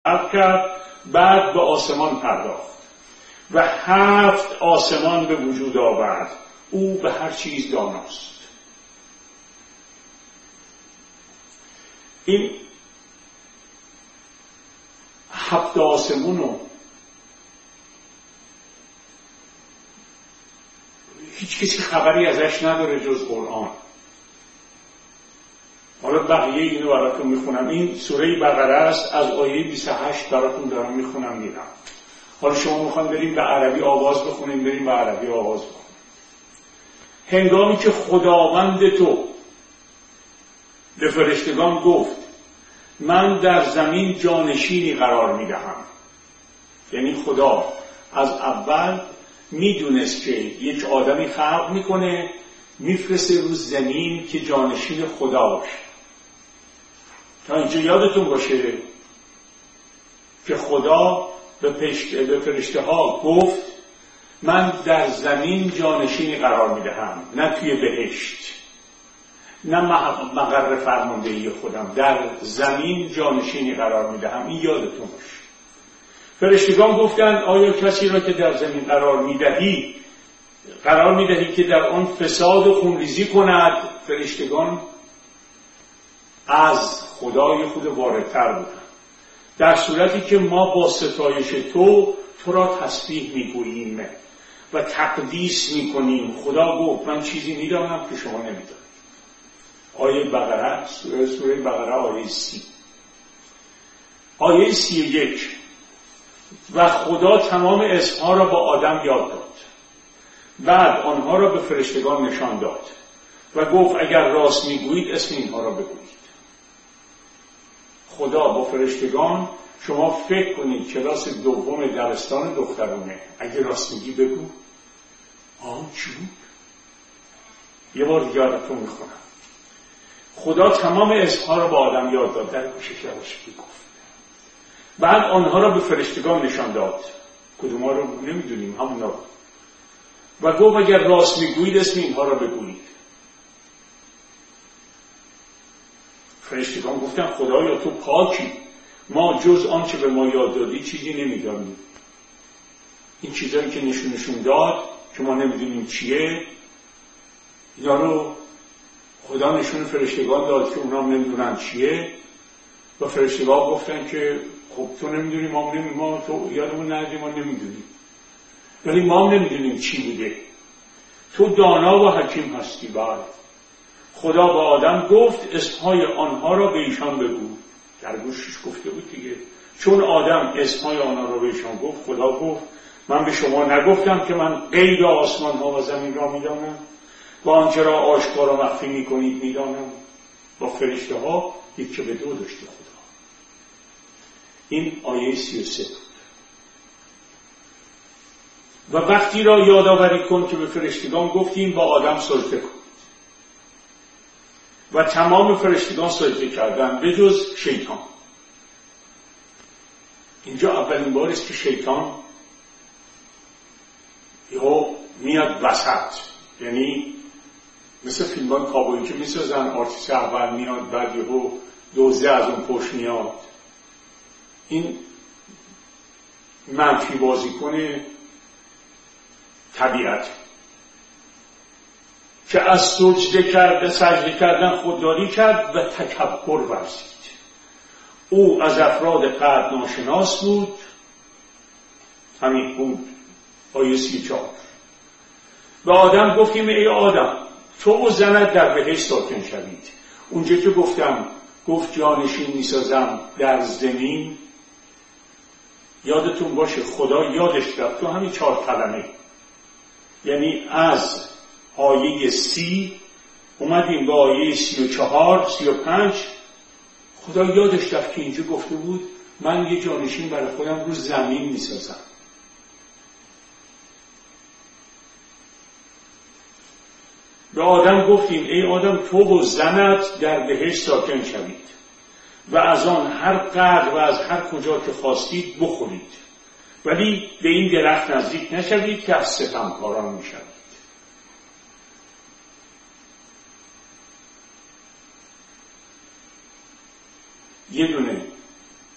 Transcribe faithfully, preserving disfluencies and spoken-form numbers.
خلق کرد، بعد به آسمان پرداخت و هفت آسمان به وجود آورد. او به هر چیز داناست. این هفت آسمونو هیچ کسی خبری ازش نداره جز قرآن. حالا بقیه اینو براتون میخونم. این سوره بقره است، از آیه بیست و هشت براتون دارم میخونم میرم. حالا شما میخوان بریم به عربی آواز بخونیم، بریم به عربی آواز بخونیم. هنگامی که خداوند تو به فرشتگان گفت من در زمین جانشینی قرار میدهم، یعنی خدا از اول میدونست که یک آدمی خلق میکنه، میفرسته رو زمین که جانشین خدا باشه. تا اینجا یادتون باشه که خدا به فرشته ها گفت من در زمین جانشینی قرار میدهم، نه توی بهشت، نه مقر فرماندهی خودم، در زمین جانشینی قرار میدهم. این یادتون باشه. فرشتگان گفتند آیا کسی را که در زمین قرار میدهی قرار میدهی که در آن فساد و خونریزی کند؟ فرشتگان از خدای خود واردتر بودند. در صورتی که ما با ستایش تو تو را تسبیح میگوییم و تقدیس میکنیم. خدا گفت من چیزی میدانم که شما نمیدانید. آیه بقره، سوره, سوره بقره آیه سی. آیه سی و یک. و خدا تمام اسمها را با آدم یاد داد، بعد آنها را به فرشتگان نشان داد و گفت اگر راست میگویید اسم اینها را بگویید. خدا با فرشتگان، شما فکر کنید کلاس دوم دبستان دخترونه، اگه راست میگی بگو. آه چی بود؟ یه بار یادتون میخونم. خدا تمام اسمها را با آدم یاد داد، در کوشش یواشکی گفت. بعد آنها را به فرشتگان نشان داد. کدوم ها رو نمیدونیم، همون را. و گفت اگر راست میگویید اسم اینها را بگویید. فرشتگان گفتن خدایا تو پاکی، ما جز آنچه به ما یاد دادی چیزی نمیدانیم. این چیزایی که نشونشون داد که ما نمیدونیم چیه، اینا رو خدا نشون فرشتگان داد که اونا هم نمیدونن چیه. و فرشتگان گفتن که خب تو نمیدونی، ما هم نمیدونیم، ما تو یادمون نردی، ما نمیدونیم، ولی ما هم نمیدونیم چی بوده. تو دانا و حکیم هستی. بعد خدا به آدم گفت اسمهای آنها را به ایشان بگو. در گوشش گفته بود دیگه. چون آدم اسمهای آنها را به ایشان گفت، خدا گفت من به شما نگفتم که من غیب آسمان ها و زمین را میدانم و آنچه را آشکار و مخفی میکنید میدانم. با فرشته ها یک که به دو داشته خدا. این آیه سی و سه بود. و وقتی را یادآوری کن که به فرشتگان گفتیم با آدم سجده کن. و تمام فرشتگان سجده کردن به جز شیطان. اینجا اولین بار است که شیطان یا میاد وسط. یعنی مثل فیلمان کابویی که میسازن، آرتیست اول میاد، بعد یهو دوزده از اون پشت میاد. این منفی بازیکن طبیعت که از سجده کرده سجده کردن خودداری کرد و تکبر ورزید. او از افراد قدر ناشناس بود. همین بود آیه سی و چهار. به آدم گفتیم ای آدم تو و زنت در بهشت ساکن شوید. اونجا که گفتم گفت جانشین میسازم در زمین، یادتون باشه خدا یادش رفت تو همین چهار کلمه، یعنی از آیه سی اومدیم به آیه سی و چهار سی و پنج. خدا یادش رفت که اینجا گفته بود من یه جانشین برای خودم رو زمین میسازم. به آدم گفتیم ای آدم تو و زنت در بهشت ساکن شوید و از آن هر قدر و از هر کجا که خواستید بخورید، ولی به این درخت نزدیک نشوید که از ستمکاران میشوید. یه دونه